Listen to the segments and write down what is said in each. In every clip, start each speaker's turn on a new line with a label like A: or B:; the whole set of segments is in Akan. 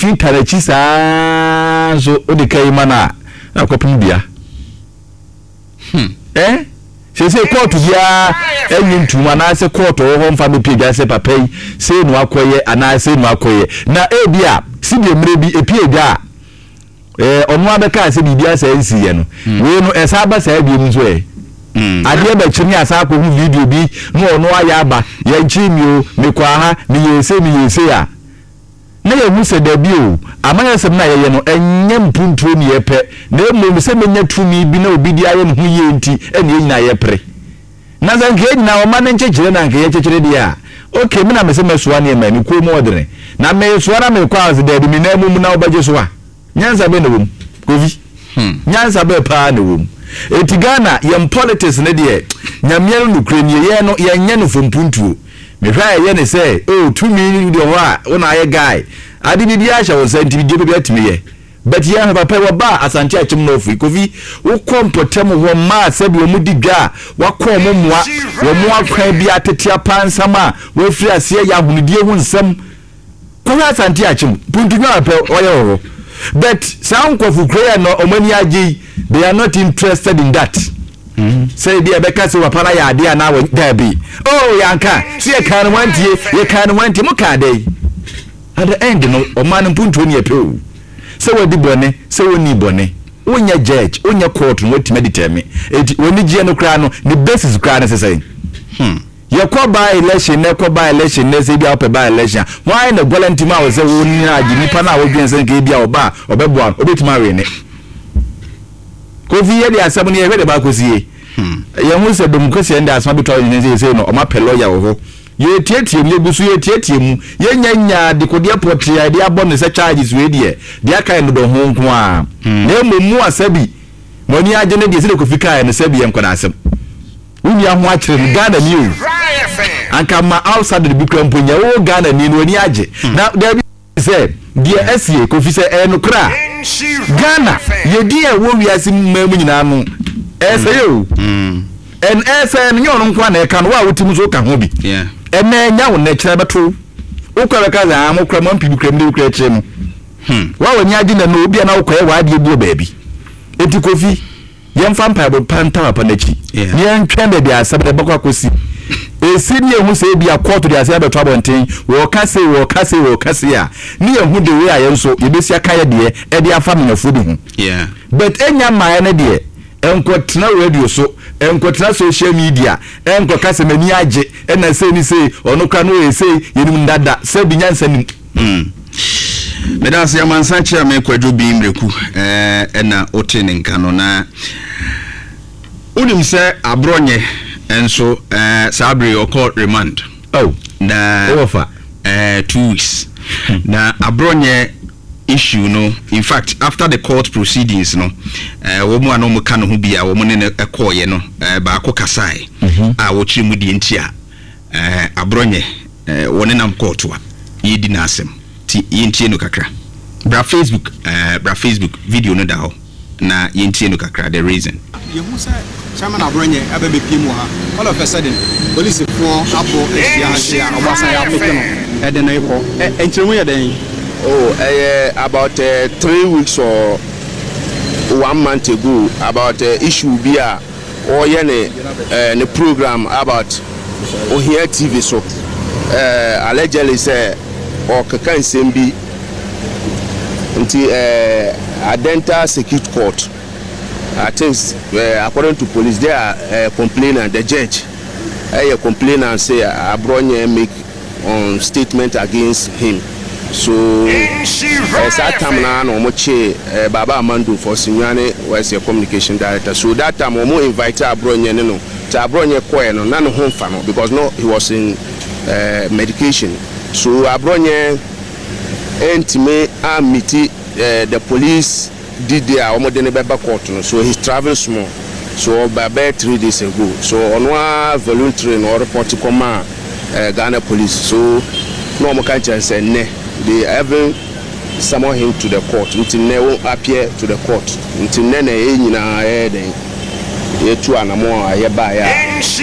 A: Twitter na chisa so o de kai mana na kopim bia se court bia ntuma na se court wo mfa be pia se papa yi se no akoye ana se no akoye na bia si bi emre bi epie bia onu abeka se bibia se nsiye no we no esa ba sa bi mu so ade ba chini asa ko hu video bi no onu aya aba ya nchi mi o me kwa ha me yese ya na ye hu se da bi o amanya sem na ye no enye mpuntuo ni yepe na emu se menya tumi bi na obi di aye hu ye nti ene nyina ye pre na zanke na o ma na nchechire na nke ye chechire dia okay me na me se mesuwa ne ma ni ko mo odere na me suwa na me kwa as da bi na emu na obaje so a nyansa be na wom kovi nyansa be pa na wom etigana yem politics ne de nyamia no krenie ye no ye nya no fompuntuo me hwa ye ne say tumi de ho a wona aye guy ade bi dia hya wo senti bi de bi atime ye but ye ha papa wo ba asante achim no ofi kofi wo kompotem ho ma sabi wo mudi dwa wa ko mo moa wo mo akwan bi atetia pansama wo firi ase ya hunudie hu nsam ko asante achim puntuwa pa oye wo but sound kofu prayer no omani agi they are not interested in that. Say the Becca wa para ya dia na we dabi. Oh yanka, see you can want mukade. At the end no o man puntu ni epe. Say we di bone, say we ni bone. Onya judge, onya court no ti determine. Eti oni gie no kra no, the basis kra na say. Ye ko by election, ne ko by election, ne say bia by election. Why na volunteer ma we say we ni agi nipa na we dwen say ke bia oba, obeboa, obetima we ne. Kofi ye de asam ne ye de ba kosie ye hu se democracy and asam bi to ye say no o ma pelo ya wo ye tietie mu egusu ye tietie mu ye nyanya de kodie potria de abo ne se charges we de aka no do ho nko a na mu asabi moni age ne de se kofi kai ne sabi en koda asam uni aho a kire Ghana ni o anka ma outside de bi kramponya wo Ghana ni no ni age na there be say de SCA kofi se no kra Ghana ye dia wo wiase mamu nyina no esayo en esa nyo no kwa na eka no wa wotimu so ka ho bi ena nya wo na kire beto ukwa beka za amokra man pibi kram de kra kire mu wa wani agi na no obi na wo kwa wa ade buo baabi enti kofi yemfa mpa bo panta apa na chi ye ntwende de asabde bakwa kosi esi ni ehu se bia court de ase abeto abonten wo kase a ni ehu de we aye nso yebesi aka ye de e de afa menafo bi hu but enya maye ne de enkotena radio so enkotena social media enkokase mani age na se ni se ono ka no e se yenim ndada se bi nyansa nim
B: Medasi ya mansachi ya mekwadwo bi mreku na otene nka no na unim se abronye enso sabri oko remand na
A: over
B: 2 weeks na abronye issue no in fact after the court proceedings no wo mu anomu ka no ho bia wo mu ne ekoye no ba ko kasai a wo chiri mu di ntia abronye woni nam court wa yedi na asem ti yentie no kakra bra Facebook video no da ho na yentie no kakra the reason
C: you who say chairman abronye abebe pimo ha all of a sudden police for apo ya obasa ya peke no e de na iko enchiremu ya den
D: about 3 weeks or 1 month ago about issue bia or ne program about Ohia TV so allegedly say or kakan sembi until Adenta Circuit Court. I think according to police they are complaining, the judge a complainant say Abronye make statement against him. So that time now omoche Baba Amandu for Sinyane was your communication director. So that time omo invite Abronye no to Abronye koe no na no home fa no because no he was in medication. So Abronye entime amiti the police did their omodene beba court no. So he's traveling small. So about 3 days ago. So onwa voluntary no report to come Ghana police. So no mo kan say ne they haven't summoned him to the court until ne won't appear to the court until ne nyina den ye tu anamo ayeba ya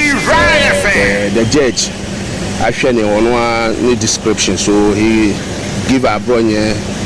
D: the judge actually on one description so he give Abronye